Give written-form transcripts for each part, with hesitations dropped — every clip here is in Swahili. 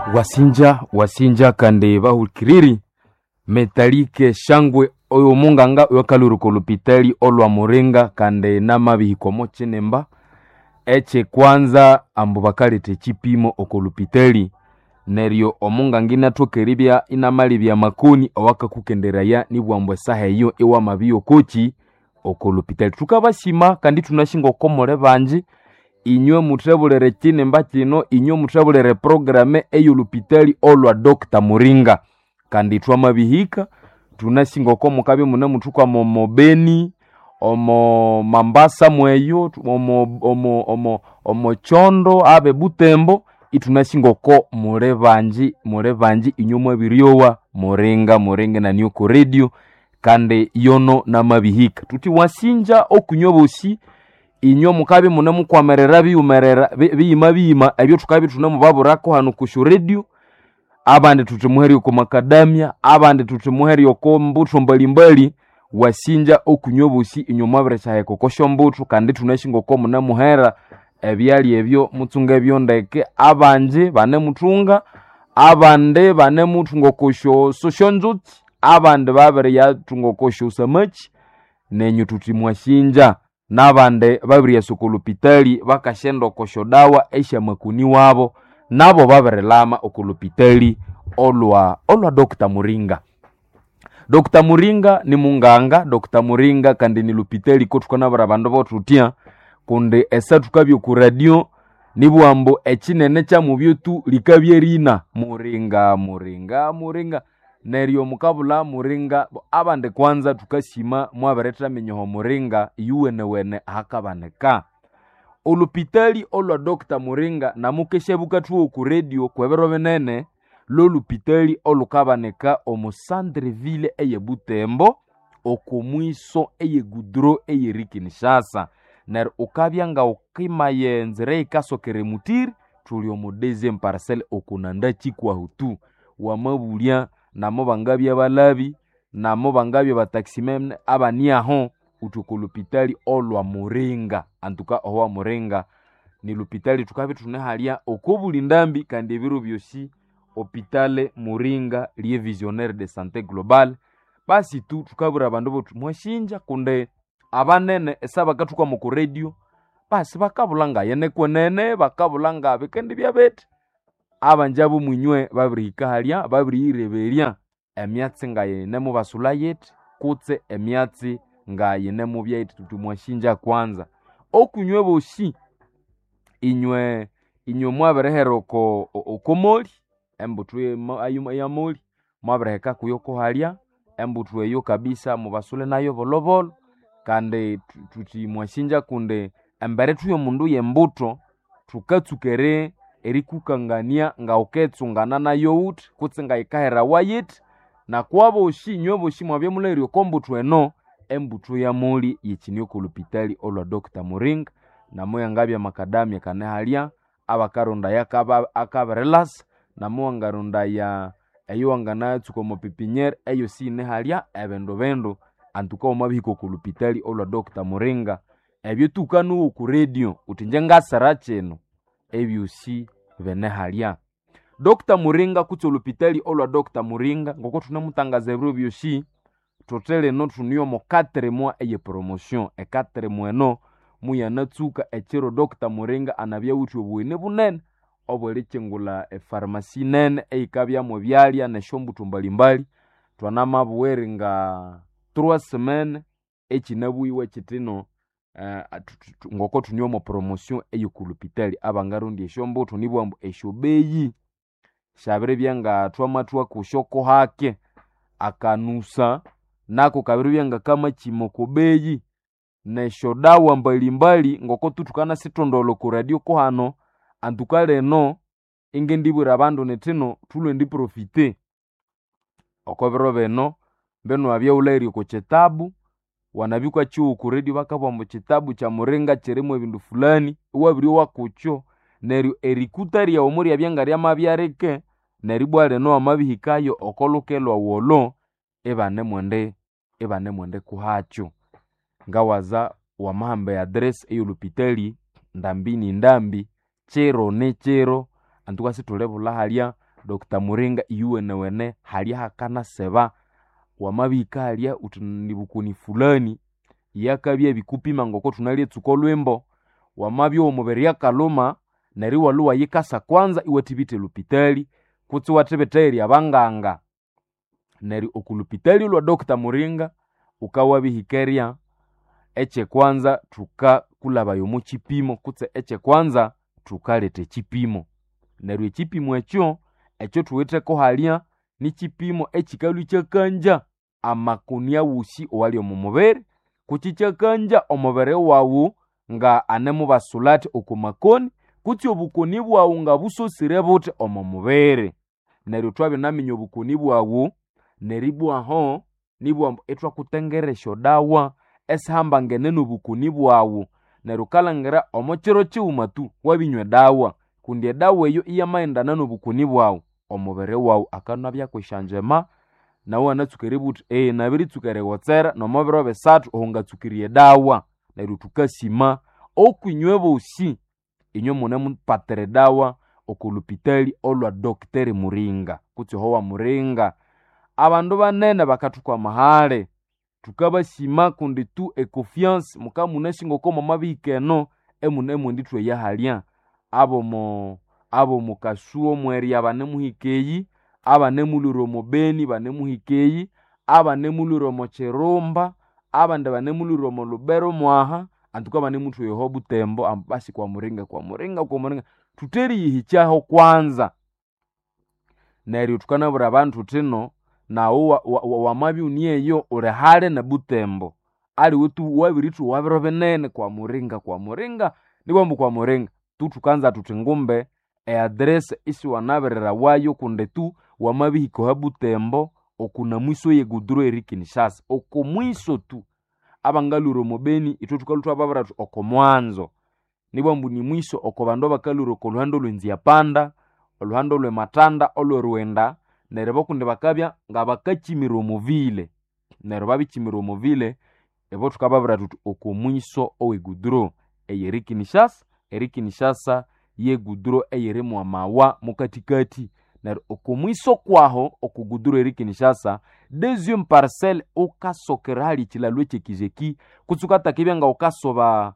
wasinja kande bahukiriri metalike shangwe oyo munganga oyo kaluruko lupitali olwa murenga kande namabihiko mochenemba eche kwanza ambu bakalete chipimo okolupitali neryo omungangi natokeribya inamalibya makoni owaka kukenderaya nibwambwe saheyo ewa mabiyo kochi okolupitali tukabashima kandi tunashinga okomole banji inywe mutrebulere chinemba chino inywe mutrebulere programe eyo lupitali olwa Dr. Muringa kandi twamabihika tunashinga okomukabe mune mutukwa momobeni omo Mambasa mweyo omo Chondo abe Butembo itunashinga oko mure banji inyuma biryowa Muringa na Nyoko Radio kande yono namabihika tuti wasinja okunyobosi inyo mukabe mune mukwamerera biyima ebyo tukabe tunamubaburako hano kushu radio abande tutimuheri ko makadamia abande tutimuheri ko mbuto mbalimbali wasinja okunyobosi inyoma birechahe kokosho mbuto kandi tunashinga ko mune muhera ebyali ebyo mutsunga ebyo ndeke abanje bane mutunga abande bane mutungo kosho soshonzut abande babere ya tungo kosho samachi nenyu tutimwashinja nabande babiri ya sokolupitali bakashendo kosho dawa esha makuni wabo nabo babere lama okulupitali olwa Dr. Muringa. Dr. Muringa ni munganga, Dr. Muringa kandi ni lupitali kotukana barabando botutia kunde esa tukabyo ku radio nibwambo echinene cha mubyotu likabye rina Muringa neryo mukabula Muringa abande kwanza tukashima mwabereta menyoho Muringa yuwene hakabaneka olupitali olwa Dr. Muringa namukeshebuka tuwo ku radio kwebero benene lolupitali olukabaneka omu Centreville eye Butembo okomwiso eye Gudro eye Rikinshasa ner ukabyanga ukimaye nzire ikasokere mutiri tuli omu deuxième parcelle okunanda chikwa hutu wamabulya namo bangabya balabi namo bangabya bataximem abaniaho utukolupitali olwa Muringa antuka owa Muringa ni lupitali tukabe tunehalya okobulindambi kandi ebiro byosi hôpital Muringa lié visionnaire de santé globale basi tu tukabura abandu botu mwashinja kunde abanene esaba katuka mu radio basi bakabulanga yene kwenene bakabulanga bikendi byabete abanjabo munywe babirika halya babirireberya emyatsi ngayene mu basulayet kutse emyatsi ngayene mu byaitu tutumwashinja kwanza okunywe boshi inywe mwaberehero ko okomoli embutu ya moli mwabereheka kuyoko halya embutu eyo kabisa mu basule nayo bolobolo kandi tutimwashinja kunde embere tuyo mundu yembuto tukatsukere erikukangania nga uketsungana nayo ut kutse nga ikahera wayit na kwabo nywe shi mwabye mulerio kombutu eno embutu ya moli yichinyo ku lupitali olwa Dr. Muringa na moya ngabya makadamia kane halya abakaronda yakaba akaberelas na muangarunda ya eyo angana tsuko mo pipiniere eyo sine halya ebendo antuka omabiko ku lupitali olwa Dr. Muringa ebyo tukanu ku radio utinjenga saracheno ebyo si bene halya Dr. Muringa kutso lupitali olwa Dr. Muringa ngoko tunamutangaza ebyo byoshi totele no tuniyo mo 4 mois eye promotion 4 mois no muyanatsuka echero Dr. Muringa anabya uti obwene bunene obwelechengula pharmacie nene eikabya mu byalya na shombutu mbalimbali twanamabuwere nga 3 semaines echinabuiwe chitino ngoko tuniyo mo promotion eye kulupitali abangarundi eshombutu nibwambo eshobeyi shabire byanga twamatwa kushoko hake akanusa nako kabiri byanga kama chimokobeyi neshodawa mbalimbali ngoko tutukana sitondolo ku radio ko hano antukale no inge ndibura abandu netino tulwe ndi profite okobero beno abya ulairi ko chetabu wanabikwa chiwo ku radio bakabwa mu chetabu cha Muringa cheremo ebindu fulani wabiri wakucho neryo erikutari ya omuri abyangari amabyareke neribwale no amabihikayo okolokelwa wolo ebane mwende kuhacho ngawaza wa mahamba address eyo lupitali ndambi chero antuka situlebula halya Dr. Muringa iyuwene wene halya hakana seba wamabika halya utunibukuni fulani yakabya bikupima ngoko tunalye tsuko lwembo wamabyo omubiri yakaluma neri waluwa yikasa kwanza iwatibite lupitali kutsi watibeteri abanganga neri okulupitali lwa Dr. Muringa ukawabihikeria eche kwanza tukakulaba yomu chipimo kutse eche kwanza tukalete chipimo neri chipimo echo tuwete ko halya ni chipimo echikalu chakanja amakunia wusi owali omumubiri kuchichakanja omubiri wawu nga anemu basulati okumakoni kuti obukoni bwawu nga busosire bute omumubiri neryo twabe naminya obukoni bwawu neribwaho nibwa etwa kutengeresha dawa esihamba ngeneno obukoni bwawu neryo kalangira omochiro chiumatu wabinywe dawa kundi dawa eyo iyamaendana nobukoni bwawu omubiri wawu akanabya kwishanjema nawe anatsukere buti nabiri tsukere wotsera nomubiro besatu ohongatsukirie dawa neryo tukasima okunywe bosi inyo mune mupatere dawa okulupitali olwa Dr. Muringa kuti howa Muringa abandu banene bakatukwa mahale tukabasima kundi tu confiance mukamunasi ngoko mabikeno emune nditwe yahalya abo mukasuo mweri abanemuhikeyi abanemuliro mobeni banemuhikeyi abanemuliro mocheromba abande banemuliro mo Lubero mwaha antuka banemutu yeho Butembo ambasi kwa Muringa tuteri yihichaho kwanza neryo tukanabura abantu tino na wamabi uniyeyo ure hale na Butembo ali wetu wabiritu wabiro benene kwa Muringa nibombu kwa Muringa tukanza tutingumbe address isi wanabirira wayo kunde tu wamabihiko ha Butembo okuna mwiso yeguduro erikinishasa oko mwiso tu abangaluro mobeni ito tukalutu ababaratu oko mwanzo nibombu ni mwiso oko bando bakaluro ko luhando lwenzi panda oluhando lwe matanda olorwenda nerebo kunde bakabya ngabakachimiro movile nerebo babichimiro movile ebo tukababiratu oko mwiso oweguduro erikinishasa yeguduro eyeremu amawa mukatikati neryo okumwiso kwaho okuguduro erikinishasa deuxième parcelle ukasokera hali chilalo chekizeki kutsukata kibanga ukasoba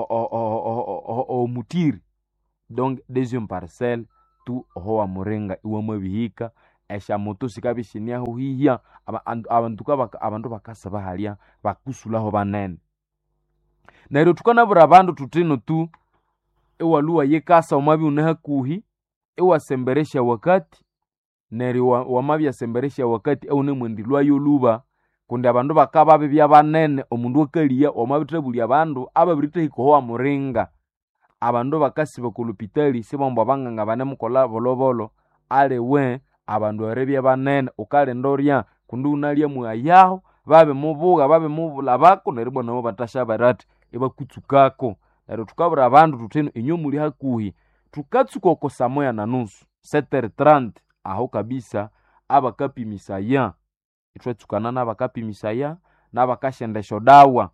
mutiri donc deuxième parcelle tu howa Muringa iwe mabihika esha moto sikabishinia ho hiya abantu bakasaba halya bakusulaho banene neryo tukanabura abandu tutino tu ewaluwa yekasa omabi unahakuhi ewasemberesha wakati neryo wamabya semberesha wakati eune mwendilwa yoluba kundi abandu bakababe byabanene omundu wakaliya wamabitebuli abandu ababirite hikohowa Muringa abandu bakasiba kulupitali sibomba banganga banemukola bolobolo alewe abandu arebya banene ukalendoria kundi unalya mwayaho babe mubuga babe mubula bako neribwa nabo batasha barati ebakutsukako neryo tukabura abandu tuteno inyo muli hakuhi tukatsuka oko samoya na nusu 7h30 aho kabisa abakapimisaya itwetsukana nabakapimisaya nabakashendesho dawa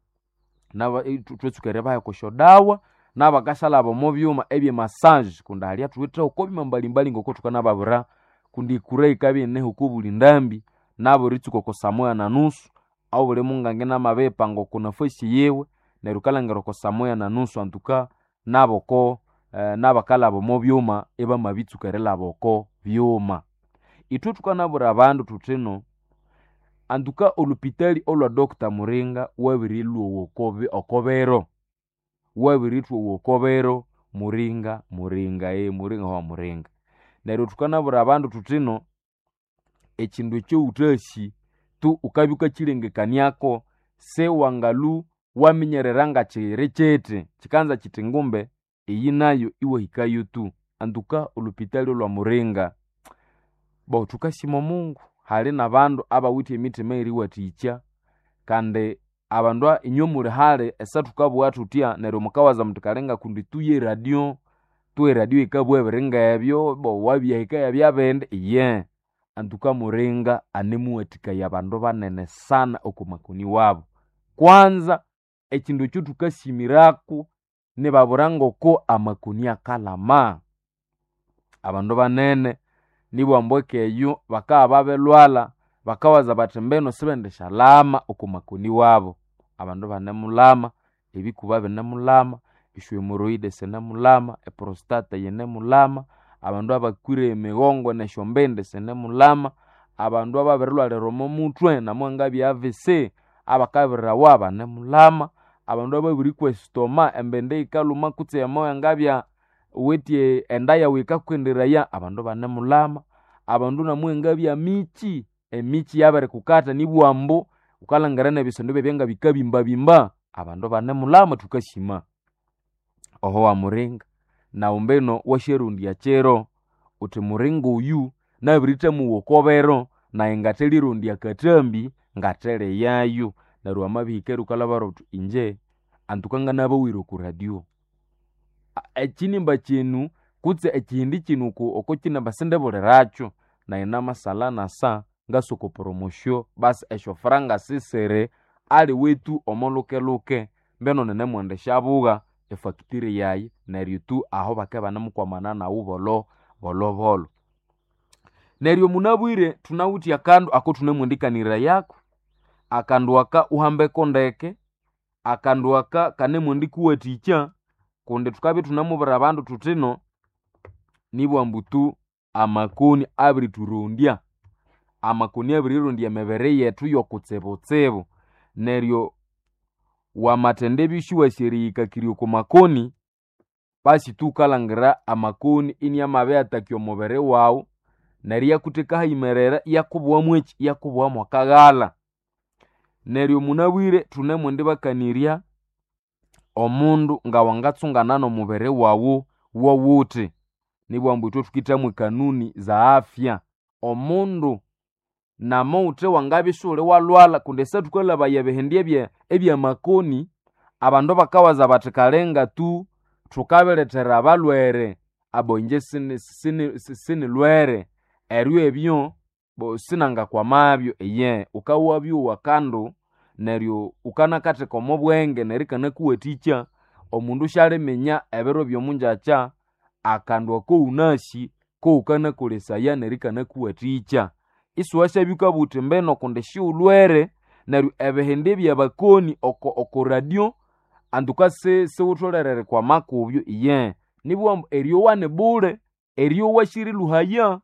twetsukere bayo koshodawa nabakashalaba mu byuma ebye massage kundi halya tuwita uko bima mbalimbali ngoko tukanababura kundi kure ikabi ne hukubuli ndambi nabo ritsuko ko samoya na nusu au bule mungange na mabepa ngoko nafoshi yewe nerukala ko samoya na nusu antuka naboko nabakalabo mu byuma eba mabitsukerela boko byuma itu tukanabura abandu tuteno antuka olupitali olwa Dr. Muringa wabirilwo wokobe okobero wabiritwo wokobero Muringa wa Muringa neryo tukanabura abandu tutino echindu kyo utashi tu ukabyuka chilengekaniako se wangalu waminyereranga chirechete chikanza chitingumbe iyi nayo iwe hikayo tu antuka olupitali olwa Muringa bo tukashimo Mungu hali nabandu abawiti emitima eriwaticha kande abandu inyo muri hale esatukabu watu tia neryo mukawaza mutikalenga kundi tuye radio ikabwe birenga ebyo bo wabya hikaya byabende antuka Muringa anemuwatika yabandu banene sana okumakuni wabo kwanza ekindu kyo tukasimirako nebaburango ko amakuni akalama abandu banene nibo amboke eyo bakaba babelwala bakawaza bati mbeno sibende shalama okumakoni wabo. Abandu banemulama, ebikuba binemulama, ishwemoroide senemulama, prostate yenemulama, abandu abakwire emigongo neshombende senemulama, abandu ababirilwalira omo mutwe namwanga bya AVC abakabirira waba nemulama, abandu ababirikwa estoma embende ikaluma kutse yamoya ngabya wetie endaya wikakwenderaya abandu banemulama, abandu namwenga bya michi emichi yabere kukata nibwambo ukalangarana bisondo byanga bikabimba bimba abandu banemulama tukashima oho wa muringa na umbeno washerundi ya chero uti muringa uyu nabirite muwokobero na ingateliro ya katambi ngatele yayo na ruama bihikeru kalabaro inje antukanga nabo wiro ku radio ekinimba kinu kutse ekindi kinuko okokina basende boleracho na inama sala na sa ngasoko promotion bas esho franga sisere ali wetu omoluke mbeno nene mwende shabuga efactory yayi neryo tu aho bakaba namukwamana na ubolo bolo neryo munabwire tunawuti akandu ako tunemwendikanira yako akandu aka uhambe kondeke akandu aka kanemwendikuwaticha konde tukabe tunamubira abandu tutino nibo ambutu amakoni abiri turundia amakoni abiri rundia mebere yetu yokutsebotsebo neryo wamatende bishuwa shirika kiriyo ku makoni basi tukalangira amakoni ini amabe atakyo mubere wawo nerya kuteka himerera yakubwa mwechi yakubwa mwakagala neryo munabwire tunemwende bakaniria omundu nga wangatsungana no mubere wawo wowute nibwo ambutwe tukitamwe kanuni za afya omundu na moute wangabishule walwala kundesa tukola bayebehendye ebya makoni abandu bakawaza batikalenga tu tukabeletera abalwere abonje sini lwere eryo ebyo bo sinanga kwa mabyo ukawabyo wakando neryo ukanakate komo bwenge nerikana kuweticha omundu shale menya ebero byomunjacha akandwa ko unashi ko ukana kolesaya nerikana kuweticha isuwasha bika buti mbeno kondeshi ulwere neryo ebehende bya bakoni oko radio anduka se utolere kwa makubyo nibwo eryo wane bure eryo washiri luhaya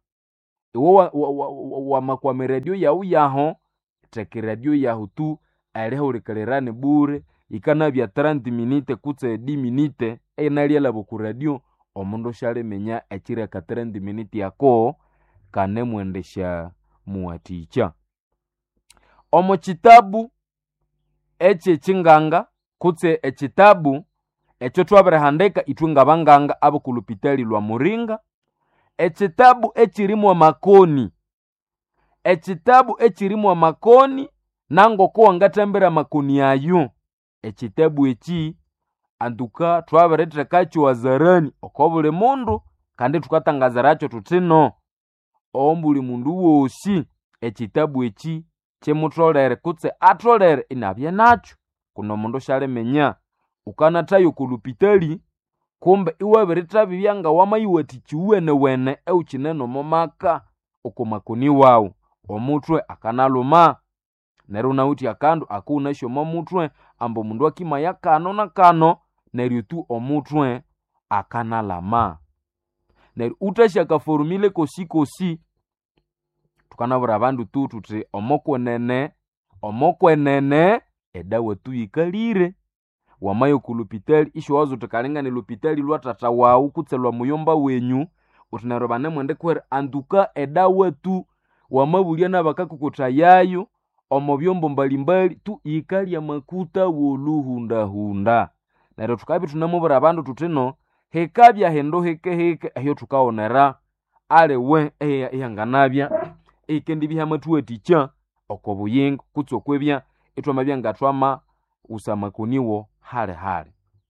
wa makwame radio yawu yaho teke radio yahu tu aliho lekererane bure ikana bya 30 minute kutse 10 minute enali alabo ku radio omundu shale menya ekire ka 30 minute yako kane mwendesha muwaticha omo kitabu eche chinganga kutse ekitabu echo twabirahandika itwinga banganga abo kulupitali lwa muringa ekitabu echirimwa makoni echirimwa makoni nango ko wangatambira makoni ayo ekitabu echi anduka twabiretera kacho wazarani okobule mundu kandi tukatangazaracho tutino ombuli mundu wosi ekitabu echi chemutolere kutse atolere inabye nacho kuno mundu shale menya ukanatayo kulupitali kumbe iwabireta bibyanga wamayiwati chiwene wene euchineno momaka okumakoni wawo omutwe akanaluma neryo nauti akandu akunasho momutwe ambo mundu akima yakano nakano neryo tu omutwe akanalama neryo utashaka formule kosi tukanabura abandu tu tuti omokwenene edawa tu yikalire wamayo kulupitali isho wazo tukalengane lupitali lwa tata wawu kutselwa muyomba wenyu utinaro banemwende kwere anduka edawa tu wamabulia na bakakukuta yayo omo byombo mbalimbali tu yikalya makuta woluhunda neryo tukabi tunamubura abandu tutino hekabya hendo heke ayo tukaonera alewe eyanganabya ekendi bihamatuweticha okobuyingo kutso kwebya etwamabya ngatwama usamakoniwo hale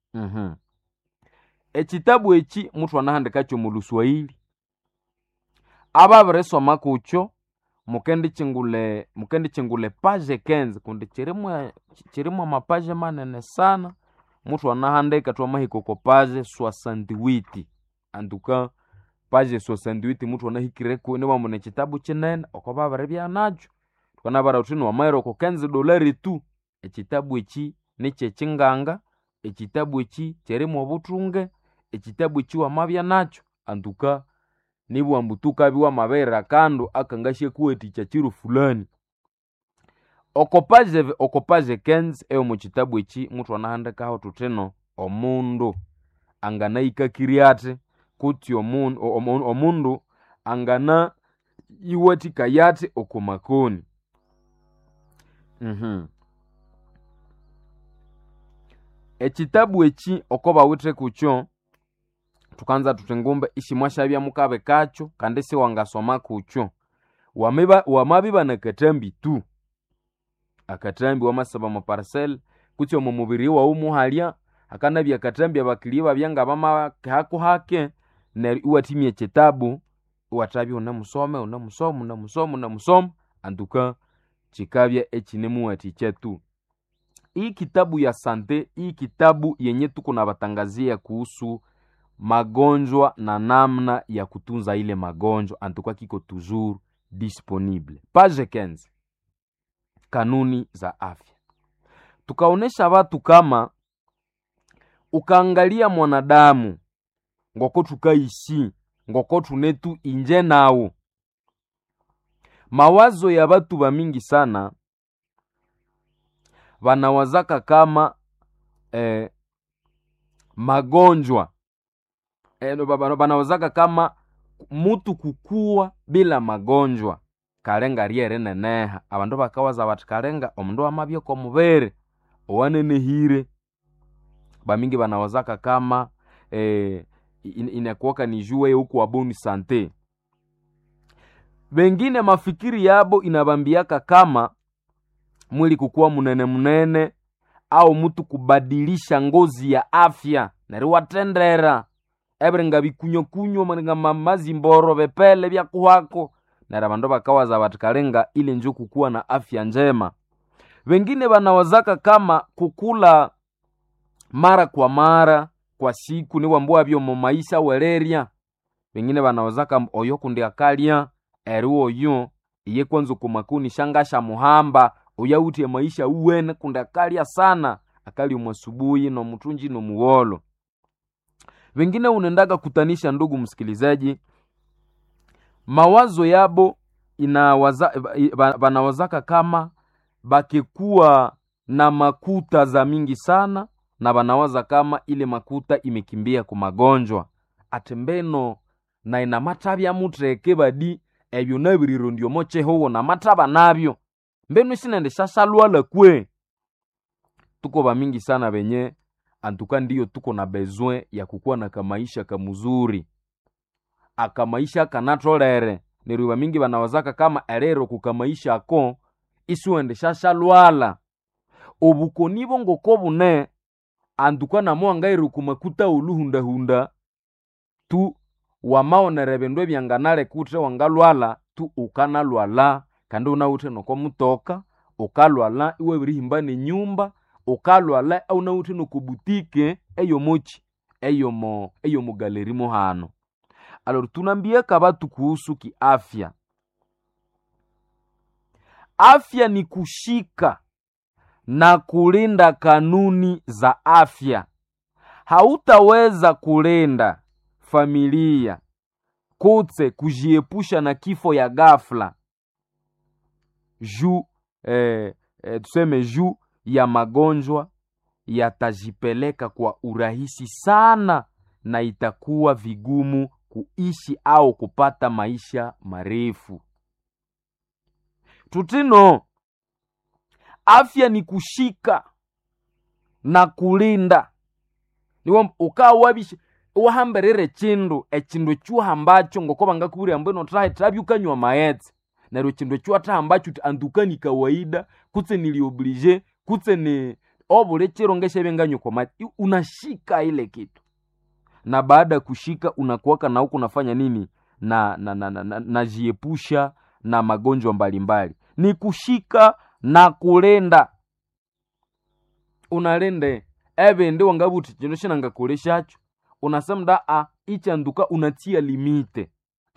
ekitabu echi mutu anahandikacho mu Luswahili ababiresoma kucho mukendi chingule page 15 kundi chirimwa mapaje manene sana mutu anahandika twamahiko ko page 68 anduka page 68 mutu wanahikireko ni wamune chitabu chinene oko babare bya nacho tukanabara utino wamairo ko $15 tu. Ekitabu eki niche chinganga, ekitabu eki cherimo obutunge, ekitabu eki wamabya nacho antuka nibu ambutuka biwa mabera kando akangashe kuweti chachiru fulani. Okopaje 15 eyo mu kitabu eki mutu anahandika ho tuteno omundu anganaika kiriate kuti omundu angana iwatika yate okomakoni. Ekitabu eki okoba wite kucho tukanza tutengumbe ishimwashabya mukabe kacho kandi se wangasoma kucho wamabiba na katambi tu akatambi wamasaba mu parcel kuti mu mubiri wa umuhalya akanabya katambi abakiliba byanga bama hako hake na uwatimye kitabu uwatabi unamusoma antuka chikabya echinemu ati chetu. Hii kitabu ya sante, hii kitabu yenye tuko na batangazia kuhusu magonjwa na namna ya kutunza ile magonjwa antuka kiko toujours disponible. Page 15. Kanuni za afya. Tukaonesha watu kama ukaangalia mwanadamu ngoko tukaishi ngoko tunetu inje nao. Mawazo ya watu ba mingi sana wanawazaka kama magonjwa wanawazaka kama mutu kukua bila magonjwa kalenga riere neneha abandu bakawaza bati kalenga omundu amabye ko mubere owanenehire. Bamingi banawazaka kama inakuwaka ni jua huku wa boni sante. Wengine mafikiri yabo inabambiaka kama mwili kukua munene au mutu kubadilisha ngozi ya afya nari watendera ebrenga bikunyo maninga mazimboro bepele bya kuhako nari abandu bakawaza batikalenga ile njo kukua na afya njema. Wengine banawazaka kama kukula mara kwa mara kwa siku ni wambua byo mu maisha wereria. Wengine banawazaka oyo kundi akalia eruo yo iye kwanzo kumakuni shangasha muhamba uyauti ya maisha uwene kundi akalia sana akali umasubuhi no mutunji no muwolo. Wengine unendaga kutanisha, ndugu msikilizaji, mawazo yabo banawazaka kama bakikuwa na makuta za mingi sana na banawaza kama ile makuta imekimbia ku magonjwa atembeno na ina matabya mutreke badi ebyo nabiriro ndio moche howo na mataba nabyo mbenu sinende shasalwala kwe. Tuko ba mingi sana benye antuka ndio tuko na besoin ya kukua na kamaisha kamuzuri akamaisha kanatolere. Niruba mingi banawazaka kama erero kukamaisha ako isuende shasalwala obukonibo ngokobune antuka na mwangairu kumakuta uluhunda tu wamaonere bendwe byanganale kutre wangalwala tu ukanalwala kandi unaute noko mutoka ukalwala iwe birihimbane nyumba ukalwala au unaute noko butike eyo mochi eyo mu galeri mo hano. Alors tunambia kabatu kuhusu kiafya. Afya ni kushika na kulinda kanuni za afya. Hautaweza kulinda familia kutse kujiepusha na kifo ya ghafla tuseme juu ya magonjwa yatajipeleka kwa urahisi sana na itakuwa vigumu kuishi au kupata maisha marefu. Tutino afya ni kushika na kulinda. Niwo ukawabishi uhamberere chindu echindo chuha ambacho ngokoba ngakuburi ambeno trabyukanywa maetse nero chindo chuha ta ambacho andukani kawaida kutse nilioblige kutse ni obule chirongeshe benganyo kwa mati unashika ile kitu. Na baada kushika unakuwaka na huko unafanya nini na jiepusha na magonjwa mbalimbali. Ni kushika na kulenda. Unalende ebe ndi wangabuti chindo shina ngakoleshacho unasemda ichanduka unatia limite.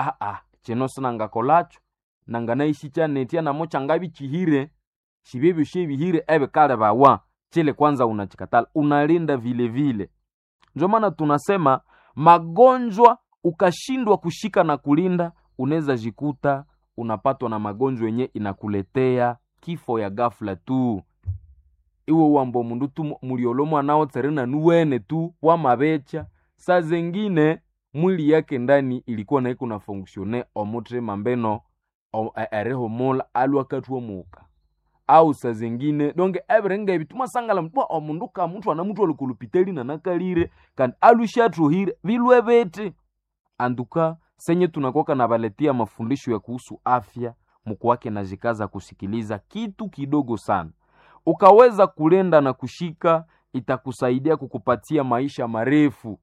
Chino sinanga kolacho nangana ishicha netia na mocha ngabi chihire shibebyo shebihire ebe kale bawa chile kwanza unachikatala, unalinda vile vile. Ndio maana tunasema magonjwa ukashindwa kushika na kulinda, unaweza jikuta unapatwa na magonjwa yenye inakuletea kifo ya ghafla tu. Iwe uambo mundu tu muliolomo nao terena nuwene tu wa mabecha, saa zingine mwili yake ndani ilikuwa na iko na fonksione omutre mambeno ereho mola alwakatwa muka au saa zingine donge everenge bituma sangala mtwa omundu ka mtu ana mtu olukulupiteli na nakalire kandi alushatruhire bilwe beti. Anduka senye tunakoka na baletia mafundisho ya kuhusu afya, mko wake na jikaza kusikiliza kitu kidogo sana. Ukaweza kulenda na kushika, itakusaidia kukupatia maisha marefu.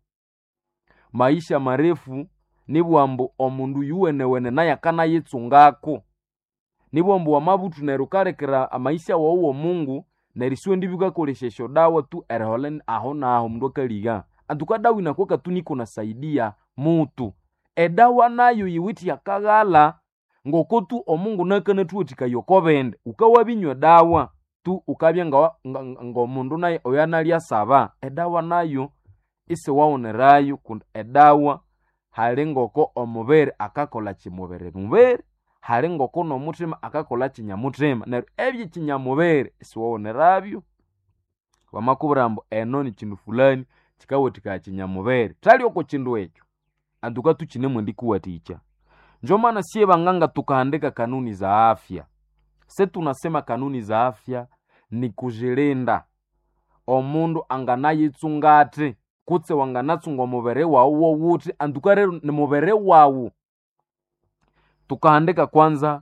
Maisha marefu nibwambo omundu yuwene na yakana yetsungako. Nibwambo wa mabutu nerukarekera maisha wa uwo Mungu nerisiwe ndibuka koleshesho dawa tu erholen aho na aho mndu kaliga. Antuka dawa inakoka tu niko nasaidia mutu. Edawa nayo yiwiti yakagala ngokotu omungu nakane tuwetika yokobende. Ukawabinywa dawa tu ukabya ngo mundu naye oyanalya saba. Edawa nayo ise waonerayo kundi edawa halengoko omubere akakola chimubere mubere, halengoko no mutima akakola chinyamutima. Nero ebye chinyamubere ise waonerabyo wamakuburambo eno ni chindu fulani chikawetika chinyamubere tali oko chindu ekyo. Anduka tuchinemwe ndikuwaticha. Njo maana sie banganga tukaandika kanuni za afya. Se tunasema kanuni za afya ni kujilinda. Omundu anganaye tsungate kutse wanganatsunga mubere wawo wuti anduka rero ni mubere wawo. Tukaandika kwanza,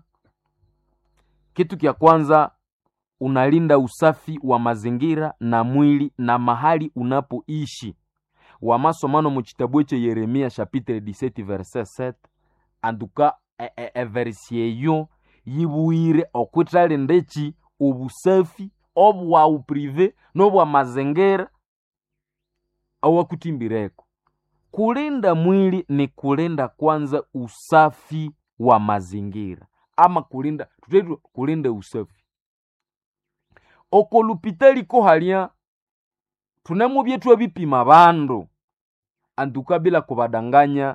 kitu kia kwanza unalinda usafi wa mazingira na mwili na mahali unapoishi. Wamasomano mu kitabu cha Yeremia chapitre 17 verset 7 anduka verset yo yibuire okwitale ndechi obusafi obwa prive nobwa mazingira awakutimbireko. Kulinda mwili ni kulinda kwanza usafi wa mazingira ama kulinda usafi. Okolupitali ko halia tunemu byetu bipima bandu. Anduka bila kubadanganya,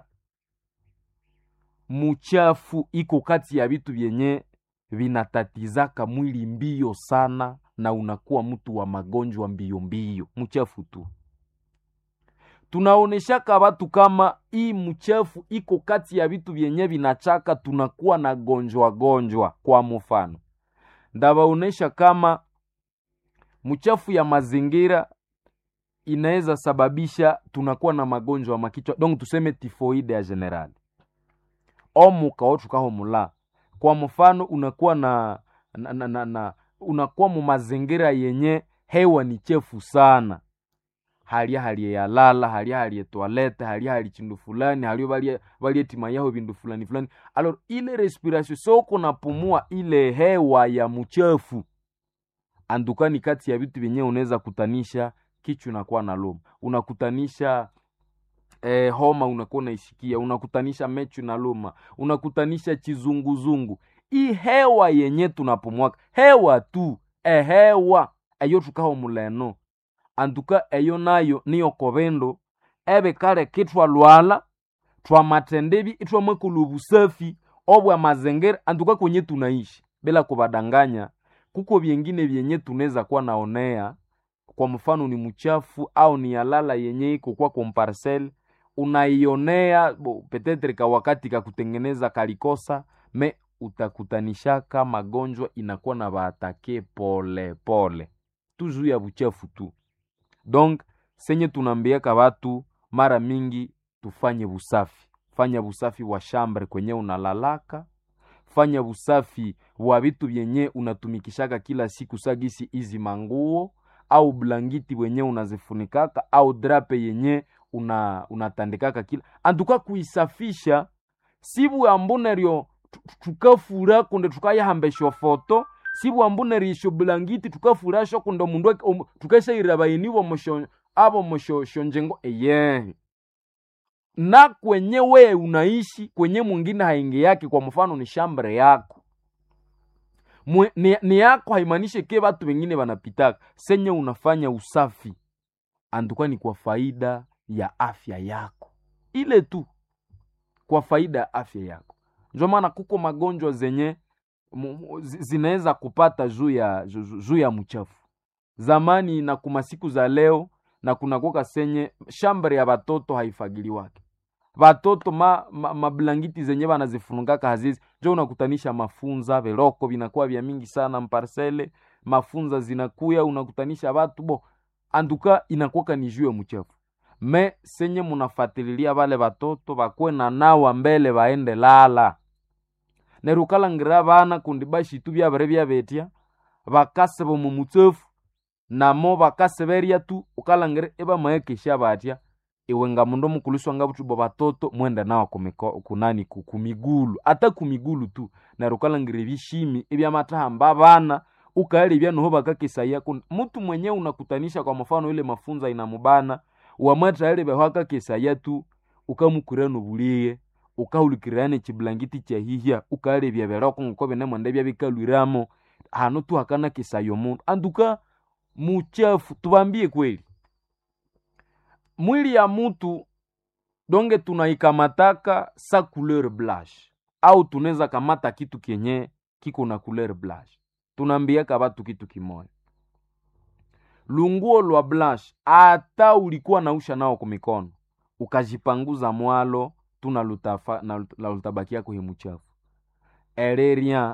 muchafu iko kati ya vitu vyenye vinatatizaka mwili mbio sana na unakuwa mtu wa magonjwa mbio mbio. Muchafu tu. Tunaoneshaka watu kama hii muchafu iko kati ya vitu vyenye vinachaka tunakuwa na gonjwa. Kwa mfano, ndabaonesha kama muchafu ya mazingira inaweza sababisha tunakuwa na magonjwa makichwa. Donc tuseme tifoide ya general. Omuka otukaho mula. Kwa mfano unakuwa unakuwa mu mazingira yenye hewa ni chefu sana. Hali ya lala, hali ya toilette, hali chindu fulani, hali tima yao bindu fulani. Alors ile respiration soko napumua ile hewa ya mchafu. Anduka ni kati ya vitu vyenye unaweza kutanisha kichwa unakuwa na loma. Unakutanisha homa unakuwa naisikia, unakutanisha mechu na loma, unakutanisha chizunguzungu. Hii hewa yenye tunapumua, hewa tu, hewa ayo tukaho muleno. Anduka eyo nayo niyo kobendo ebe kale kitwa lwala twa matendebi itwa mwekulubu safi obwa mazingira. Anduka kwenye tunaishi bila kubadanganya kuko vyengine vyenye tunaweza kuwa naonea. Kwa mfano ni mchafu au ni yalala yenye iko kwa komparcel unaionea petetre ka wakati ka kutengeneza kalikosa me utakutanishaka magonjwa inakuwa na baatake pole tuzu ya buchafu tu. Donc senye tunambiaka watu mara mingi tufanye busafi. Fanya busafi wa shambre kwenye unalalaka. Fanya busafi wa vitu vyenye unatumikishaka kila siku sagisi izi manguo au blangiti wenye unazifunikaka au drape yenye unatandikaka kila. Antuka kuisafisha sibu ambunerio tukafura kunde tukaya hambesho foto. Sibu ambunerisho blangiti tukafura sho kunde mundu tukesha irabayini wo mosho abo mosho shonjengo na kwenye we unaishi kwenye mwingine haingi yake. Kwa mfano ni shambre yako ni yako, haimanishe ke watu wengine wanapitaka. Senye unafanya usafi anduka ni kwa faida ya afya yako, ile tu kwa faida ya afya yako. Ndio maana kuko magonjwa zenye zinaweza kupata juu ya mchafu. Zamani na kuma siku za leo na kuna koka senye shambre ya batoto haifagiliwake. Batoto mablangiti zenye wanazifungaka hazizi. Ndio unakutanisha mafunza veroko vinakuwa vya mingi sana mparcele, mafunza zinakuya, unakutanisha watu bo anduka inakuwa ni juu ya mchafu. Me senye munafatililia wale batoto bakwe na nawa mbele baende lala. Nerukala ngira bana kundibashi tu bya bare bya betia bakase bo mu mutsefu namo bakase beria tu ukala ngire eba maekesha batia iwenga mundo mukuliswa ngabutu bo batoto mwenda nawa kunani kumigulu ata kumigulu tu. Nerukala ngire bishimi ebya matahamba bana ukali bya noho bakakisaya mtu mwenye unakutanisha. Kwa mfano ile mafunza inamubana wamata ile behaka kisaya tu ukamukurano buliye ukaulikirane chiblangiti cha hihia ukale bya berako ngobe ne mwende bya bikalwiramo hano tu hakana kisayo mundu anduka muchafu. Tubambie kweli mwili ya mtu donge tunaikamataka sa couleur blanche au tunaweza kamata kitu kenye kiko na couleur blanche. Tunaambiaka watu kitu kimoja, lunguo lwa blanche ata ulikuwa nausha nao kumikono ukajipanguza mwalo tuna lutabakia kuhimuchafu ereria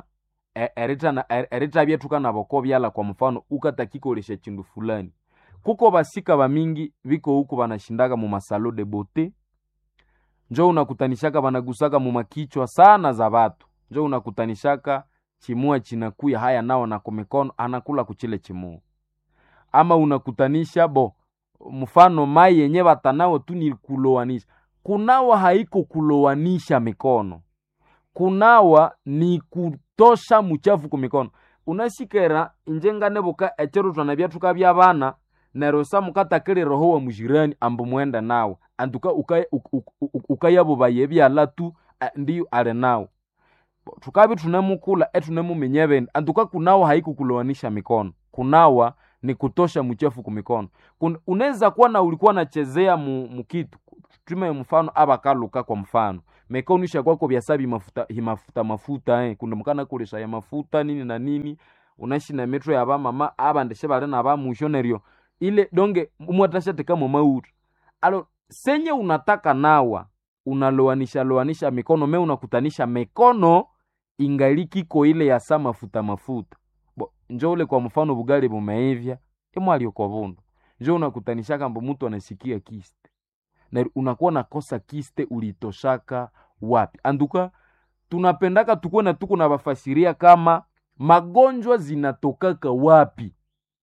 erita byetuka naboko byala. Kwa mfano ukatakikolesha chindu fulani, kuko basika ba mingi biko huko banashindaga mu masalo de beauté, njoo unakutanishaka banagusaka mu makichwa sana za watu, njoo unakutanishaka chimua chinakuya haya nao na kumikono anakula kuchile chimua. Ama unakutanisha bo mfano mai yenye batanao tu ni kulowanisha. Kunawa haiko kulowanisha mikono, kunawa ni kutosha muchafu kumikono. Unashikera injenga neboka echero twanabya tukabya bana nerosa mukatakere roho wa mujirani ambu mwenda nawo anduka ukayabo bayebya latu ndiyo ale nawo tukabi tunamukula tunamumenyebe anduka. Kunawa haiko kulowanisha mikono, kunawa ni kutosha mchafu kumikono. Unaweza kuwa na ulikuwa nachezea mukitu tume mfano abakaluka kwa mfano mekonisha kwako byasabi mafuta kuna mukana kulesha ya mafuta nini na nini unashi na metro ya ba mama abandeshe bale na ba mushonerio ile donge umwatasha teka mu mautu alo senye unataka nawa unaloanisha mikono me unakutanisha mikono ingaliki ko ile ya sa mafuta njoo ule kwa mfano bugali bumeivya emwali kwa vundo njoo unakutanisha kama mtu anasikia kiste na unakuwa nakosa kiste ulitoshaka wapi. Anduka tunapendaka tukuwe na tuko na bafasiria kama magonjwa zinatokaka wapi.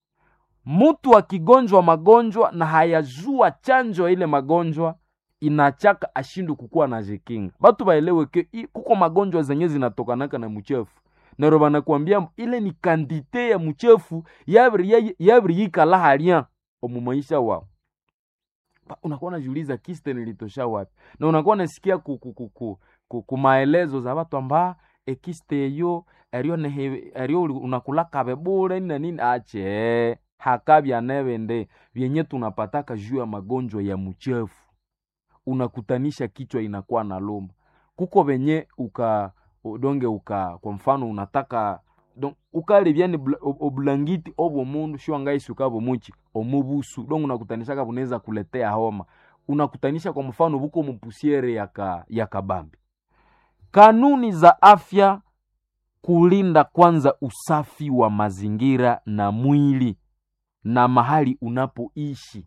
Mtu akigonjwa magonjwa na hayajua chanjo ile magonjwa inachaka ashindu kukua na jikinga. Batu baelewe ke kuko magonjwa zenye zinatokanaka na mchafu. Na roba nakuambia ile ni kandite ya mchafu yabri yikala halia omumaisha wao. Unakuwa unajiuliza kiste nilitosha wapi. Na unakuwa unasikia kumaelezo za watu amba kiste yo erio unakulaka bebure na nini ache hakabya nevende vyenye tunapataka juu ya magonjwa ya mchafu. Unakutanisha kichwa inakuwa na loma. Kuko benye kwa mfano unataka ukali byani oblangiti obo mundu shwanga sukabo muchi omubusu unakutanisha ka bunaweza kuletea homa. Unakutanisha kwa mfano buko mpusiere ya kabambi. Kanuni za afya: kulinda kwanza usafi wa mazingira na mwili na mahali unapoishi.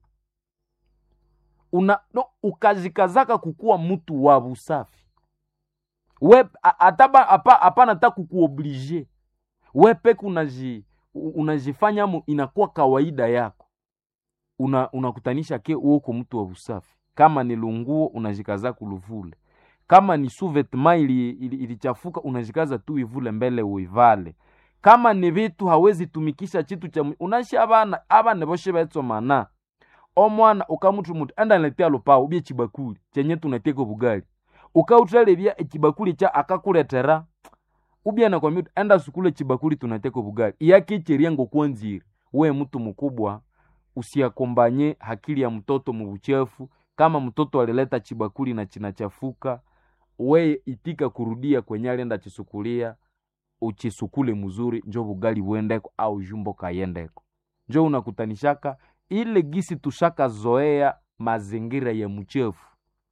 Ukazikazaka kukua mtu wa usafi. We ataba hapana ta kukuoblige. We peke unajifanya inakuwa kawaida yako. Unakutanisha ke uko mtu wa usafi. Kama ni lunguo unajikaza kuluvule. Kama ni sous-vêtement ilichafuka unajikaza tu ivule mbele uivale. Kama ni vitu hawezi tumikisha chitu cha unashi abana boshe betso mana. omwana ukamutumuta enda niletea lupao ubye chibakuli chenye tunateka bugali ukautalebya ekibakuli cha akakuletera ubye na kwa enda sukule chibakuli tunateka bugali yake cheria ngo kwanzira we mtu mkubwa usiakombanye hakili ya mtoto mubuchefu. Kama mtoto alileta chibakuli na chinachafuka, we itika kurudia kwenye alenda chisukulia uchisukule mzuri njo bugali uendeko au jumbo kayendeko. Njo unakutanishaka ile gisi tushaka zoea mazingira ya mchefu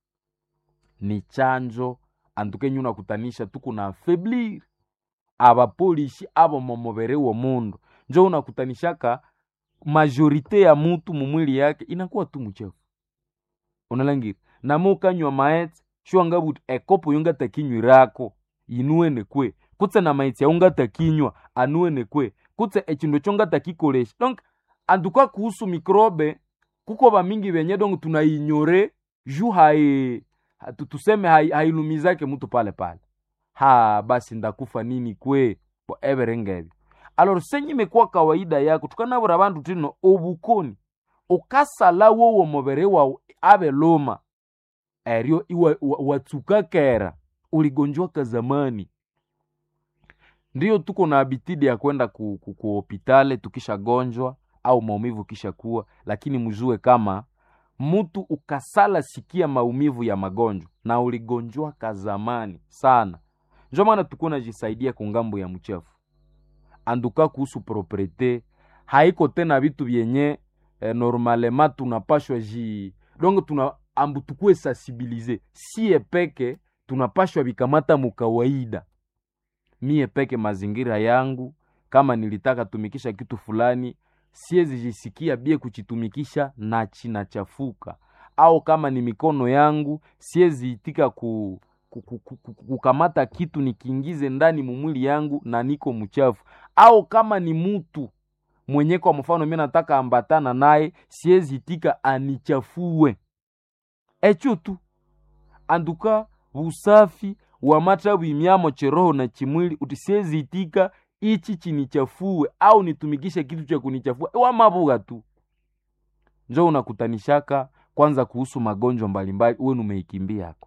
ni chanjo andukenye unakutanisha tuku na afeblir abapolishi abo momobere wa mundu. Njo unakutanishaka majorite ya mutu mumwili yake inakuwa tu mchefu. Unalangira na mukanywa maeti shwa ngabuti ekopo yunga takinywi rako inuene kwe kutse na maeti ya unga takinywa anuene kwe kutse echindo chonga takikolesha. Donc anduka kuhusu mikrobe kuko ba mingi benye donc tunainyore ju tuseme hailumizake mtu pale pale. Basi ndakufa nini kwe bo everengebi. Alors senyi mekuwa kawaida yako tukanabura bantu tino obukoni ukasala wowo mobere wa abe loma erio iwa watsuka kera uligonjwa kazamani. Ndiyo tuko na habitidi ya kwenda ku hospitali tukisha gonjwa au maumivu kisha kuwa, lakini mjue kama mtu ukasala sikia maumivu ya magonjwa na uligonjwa kazamani sana. Ndio maana tuko najisaidia kungambo ya mchafu. Anduka kuhusu propriete haiko tena vitu vyenye normalement tunapashwa donc tukue sensibiliser si epeke tunapashwa bikamata mukawaida. Mie peke mazingira yangu kama nilitaka tumikisha kitu fulani siezi jisikia bie kuchitumikisha na chinachafuka, au kama ni mikono yangu siezi itika kukamata kitu nikiingize ndani mumwili yangu na niko mchafu, au kama ni mtu mwenye kwa mfano mimi nataka ambatana naye siezi itika anichafue. Echo tu anduka usafi wa matabu imiamo cheroho na chimwili utisiezi itika ichi chinichafue au nitumikishe kitu cha kunichafua wa mabuga tu. Njo unakutanishaka kwanza kuhusu magonjwa mbalimbali uwe numeikimbia yako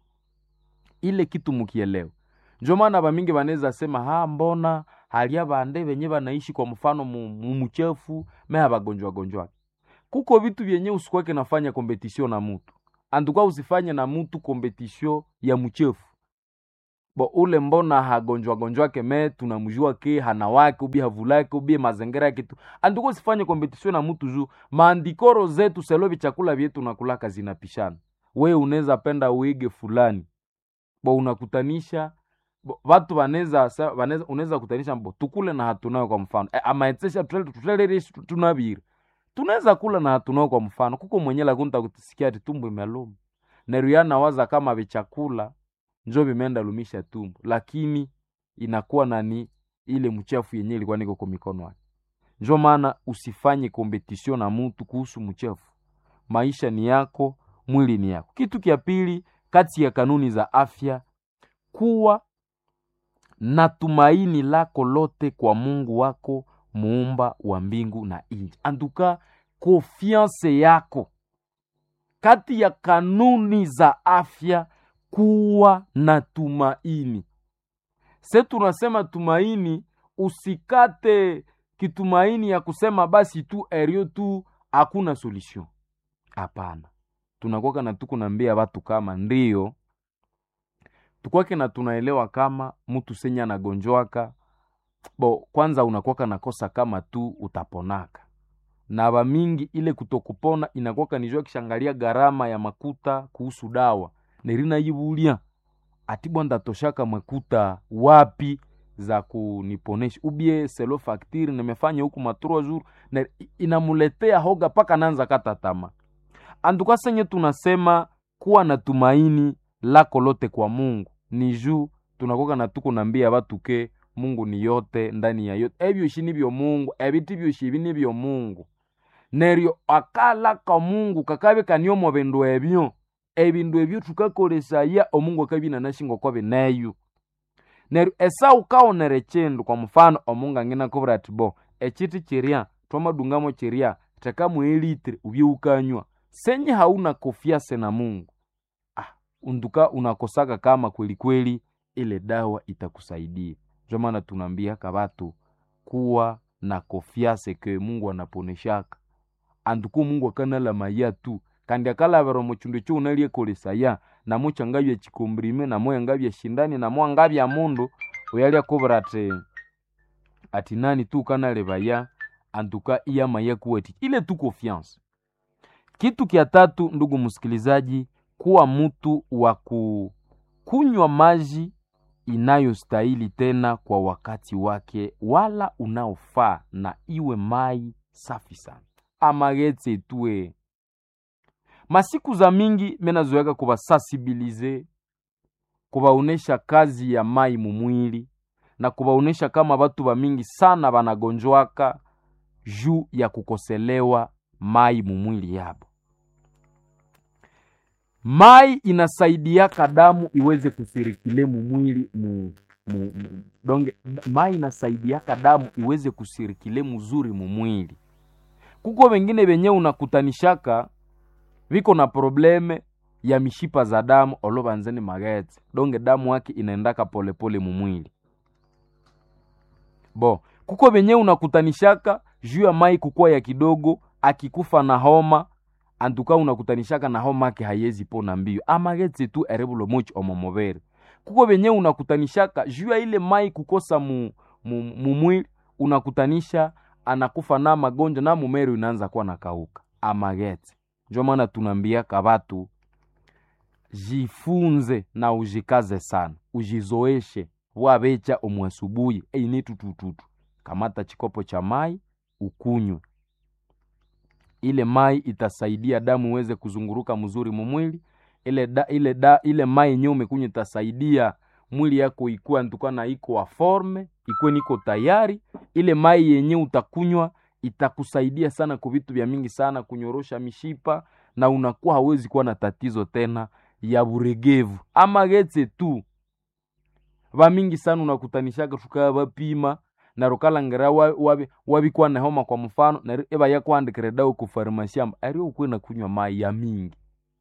ile kitu mukielewa. Njo maana ba mingi baneza sema mbona halia bande benye banaishi kwa mfano mumuchefu meha bagonjwa. Kuko vitu vyenye usikwake nafanya competition na mtu. Anduka usifanye na mtu competition ya mchefu. Bo ule mbona hagonjwa ke tunamjua ke hana wake ubi havulake ubi mazingira yake tu. Anduka usifanye competition na mtu juu maandikoro zetu selobi chakula vyetu nakulaka zinapishana. We unaweza penda uige fulani. Bo unakutanisha watu unaweza kutanisha mbo tukule na hatunayo kwa mfano. Ama etesha tutele tunabiri. Tunaweza kula na hatunayo kwa mfano. Kuko mwenye lagunta kutisikia tumbo imeluma. Neruyana waza kama vichakula njo vimeenda lumisha tumbo, lakini inakuwa nani ile mchafu yenyewe ilikuwa niko kwa mikono yake. Njo maana usifanye competition na mtu kuhusu mchafu. Maisha ni yako, mwili ni yako. Kitu kia pili kati ya kanuni za afya, kuwa na tumaini lako lote kwa Mungu wako muumba wa mbingu na nchi. Anduka confiance yako kati ya kanuni za afya, kuwa na tumaini. Tunasema tumaini, usikate kitumaini ya kusema basi tu erio tu hakuna solution. Hapana. Tunakuwa na tukunambia watu kama ndio tukwake na tunaelewa kama mtu senya anagonjwaka kwanza unakuwa na kosa kama tu utaponaka. Na ba mingi ile kutokupona inakuwa nijua kishangalia gharama ya makuta kuhusu dawa. Nerina yibulia atibwa ndatoshaka makuta wapi za kuniponesha ubie selo facture nimefanya huku maturo jour na inamuletea hoga paka nanza kata tama. Anduka senye tunasema kuwa na tumaini lako lote kwa Mungu ni juu tunakoka na tuko nambia watu ke Mungu ni yote ndani ya yote. Ebyo shini byo Mungu, ebiti byo shibini byo Mungu. Nerio akala ka Mungu kakabe kanyomo bendo ebindu ebyo tukakolesa ya omungu akabina nashingo kwa benayu. Nerio esa ukaonere chendu kwa mfano omungu ngina kubra tibo echiti chiria toma dungamo chiria teka litre ubye ukanywa senye hauna confiance na Mungu, unduka unakosaka kama kweli kweli ile dawa itakusaidia. Ndio maana tunaambia kabatu kuwa na confiance ke Mungu anaponeshaka. Anduku Mungu akanala maya tu kandi akala bero muchundu cyo unalie kolesa ya na mucha ngabye chikombrime na moya ngabye shindani na moya ngabye mundu oyali akobra ati nani tu kanale baya anduka iya maya kuweti ile tu confiance. Kitu kia tatu, ndugu msikilizaji, kuwa mtu wa kunywa maji inayostahili tena kwa wakati wake wala unaofaa, na iwe mai safi sana. Amagetse tuwe masiku za mingi menazoeka kubasensibilize, kubaonesha kazi ya mai mumwili na kubaonesha kama watu ba mingi sana banagonjwaka juu ya kukoselewa mai mumwili yabo. Mai inasaidiaka damu iweze kusirikile mumwili donge mai inasaidiaka damu iweze kusirikile mzuri mumwili. Kuko wengine benye unakutanishaka viko na probleme ya mishipa za damu olobanzeni magetse, donge damu yake inaendaka polepole mumwili. Kuko benye unakutanishaka juu ya mai kukua ya kidogo, akikufa na homa antuka unakutanishaka na homa yake hayezi pona mbio. Amagetse tu erebulo mochi omomobere. Kuko benye unakutanishaka juu ya ile mai kukosa mumwili, unakutanisha anakufa na magonjwa na mumero inaanza kuwa nakauka. Amagetse. Ndio maana tunaambia kabatu jifunze na ujikaze sana. Ujizoeshe wabecha omwasubuhi ni tutututu. Kamata chikopo cha mai ukunywe. Ile mai itasaidia damu iweze kuzunguruka mzuri mumwili. Ile mai yenyewe umekunywa itasaidia mwili yako ikuwa ntukana iko wa forme, ikuwe niko tayari. Ile mai yenyewe utakunywa itakusaidia sana kwa vitu vya mingi sana, kunyorosha mishipa na unakuwa hawezi kuwa na tatizo tena ya buregevu. Amagetse tu ba mingi sana unakutanishaka tukaya bapima na rokala ngera wabi kwa na homa kwa mfano na eba ya kwandikira dawa ku farmasi amba ari ukwenda kunywa mai ya mingi.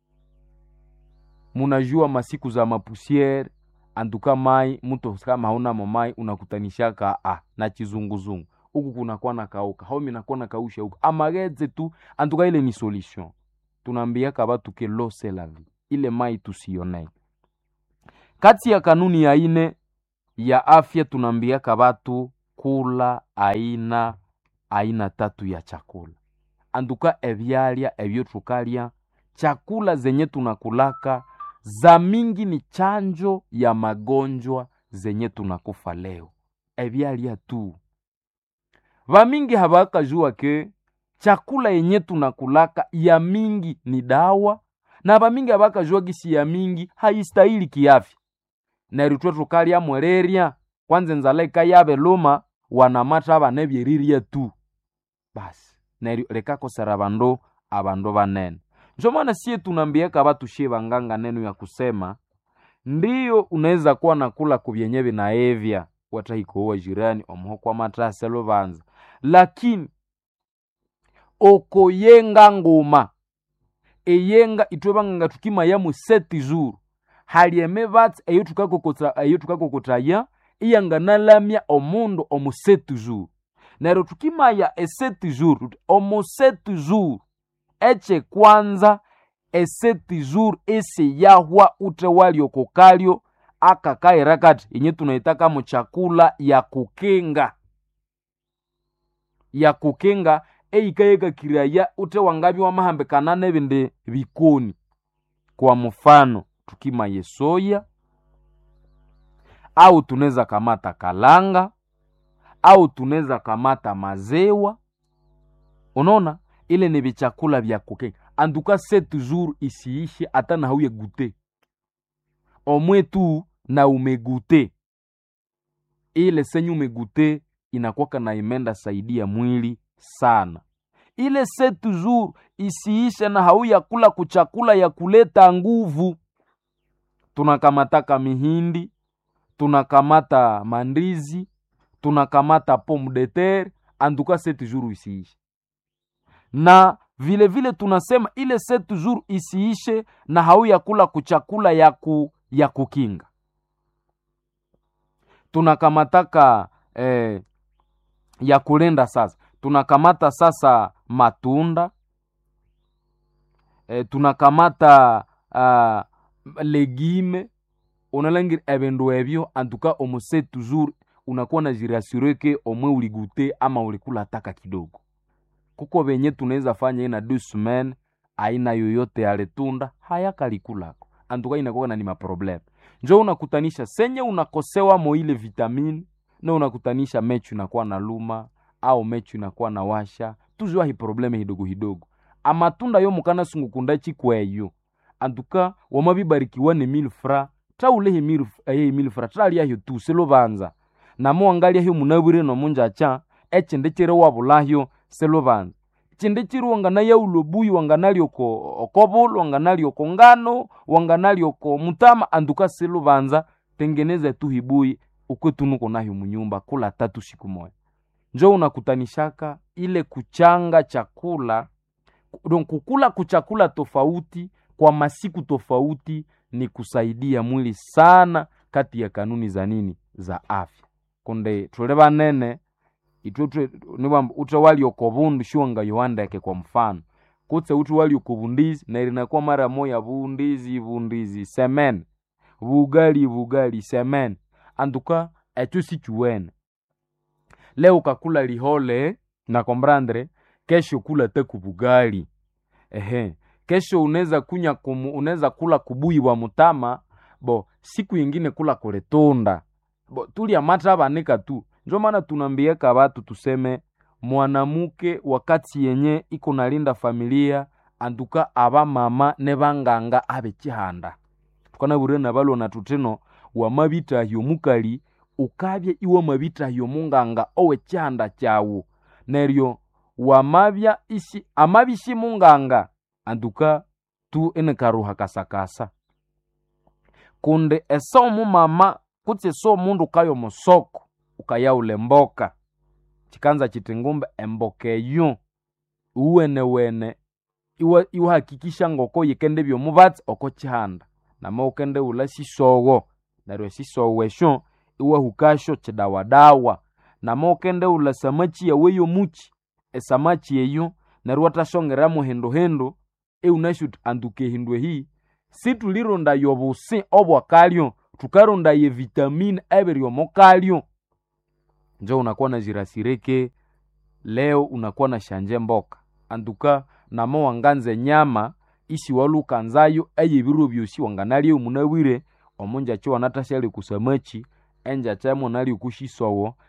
Munajua masiku za mapusiere antuka mai mtu kama hauna mai unakutanishaka na kizunguzungu huku kuna kwa na kauka homi na kwa na kausha huku. Amagetse tu antuka ile ni solution. Tunaambia kabatu ke lo c'est la vie, ile mai tusione. Kati ya kanuni ya 4 ya afya tunaambia kabatu kula aina 3 ya chakula. Anduka ebyalya ebyo tukalya, chakula zenye tunakulaka za mingi ni chanjo ya magonjwa zenye tunakufa leo. Ebyalya tu. Va mingi habaka jua ke chakula yenye tunakulaka ya mingi ni dawa, na va mingi habaka jua gisi ya mingi haistahili kiafya. Na ritwe tukalya mwereria kwanza nzaleka yabe luma wanamata abanebyeriria tu basi na reka kosera abando banene. Ndio maana sie tunaambia kabatu sheba nganga neno ya kusema ndiyo unaweza kuwa nakula kubyenyewe na evya watahiko wa jirani omho kwa matrase lovanza, lakini okoyenga ngoma eyenga itwebanga tukima ya mu 7 jours halieme vat eyo tukakokotaya iyanganalamya omundo omu 7 jours. Nero tukima ya 7 jours omu 7 jours eche kwanza 7 jours ese yahwa ute walio kokalio akakaira kati yenye tunaitaka mu chakula ya kukenga eikayeka kiraya ute wangabi wa mahambe kanane binde bikoni. Kwa mfano tukima yesoya au tuneza kamata kalanga au tuneza kamata mazewa. Unaona ile ni bichakula vya kukenga. Anduka 7 jours isiishe hata na hauye gute omwe tu na umegute ile senyu umegute inakuwa na imenda saidia mwili sana. Ile 7 jours isiishe na hauya kula kuchakula ya kuleta nguvu. Tunakamataka mihindi, tunakamata mandizi, tunakamata pomme de terre, anduka 7 jours isiishe. Na vile vile tunasema ile 7 jours isiishe na hauya kula kuchakula ya kukinga. Tunakamataka ya kulenda sasa. Tunakamata sasa matunda, tunakamata legime, unalangira ebendo ebyo antuka omu 7 jours unakuwa na jirasure ke omwe uligute ama ulikula taka kidogo. Kuko benye tunaweza fanya ina 2 semaines aina yoyote ya letunda hayakalikulako, antuka inakuwa na ni maproblem. Njoo unakutanisha senye unakosewa mo ile vitamini na unakutanisha mechu inakuwa na luma au mechu inakuwa na washa, tuzwa hii probleme hidogo. Amatunda yo mukana sungukunda chikweyo antuka wamabibarikiwa ni 1000 francs taulehe 1000 francs tralia hiyo tu selo banza na muangalia hiyo munabire no munja cha echendekere wabulahyo selo banza chindekiri wangana ya ulobuyi wanganali okobolo wanganali okongano wanganali okomutama antuka selo banza tengeneza tu hibuyi ukwetu nuko nayo munyumba kula 3 siku moja. Njoo unakutanishaka ile kuchanga chakula, donc kukula kuchakula tofauti kwa masiku tofauti ni kusaidia mwili sana kati ya kanuni za nini za afya. Konde tuleba nene itutwe niwamba utawali okobundu shwanga yoanda yake kwa mfano. Kutse utawali okobundizi na ilinakuwa mara moya bundizi semen. Bugali semen. Antuka etu sichuene. Leo kakula lihole na kombrandre, kesho kula teku bugali. Kesho unaweza kula kubuyi wa mutama, bo siku nyingine kula koletunda. Bo tuli amata banika tu. Ndio maana tunambieka watu tuseme mwanamuke wakati yenye iko nalinda familia antuka aba mama ne banganga abe chihanda. Tukana burena balo na tuteno wa mabita yo mukali ukabye iwe mabita yo munganga owe chihanda chawo. Neryo wa mabya isi amabishi munganga antuka tu ene karuha kasakasa. Kunde eso mu mama kutse so mundu kayo mosoko ukaya ulemboka chikanza chitengumbe embokeyo uwene iwa hakikisha ngoko yikende byo mubatsi oko chihanda na mokende ula sisowo naryo sisowo esho iwa hukasho chidawadawa na mokende ula samachi ya weyo muchi esamachi eyo naryo atashongera mu hendo unashut anduke hindwe hii situ lironda yobusi obwa kalyo tukaronda ye vitamine ebiryo mokalyo. Njoo unakuwa na jirasireke leo unakuwa na shanje mboka anduka na mo wanganze nyama isi waluka nzayo eye biro byosi wanganali umunawire omunja cyo wanatashali kusamachi enja chamo nali kushisowo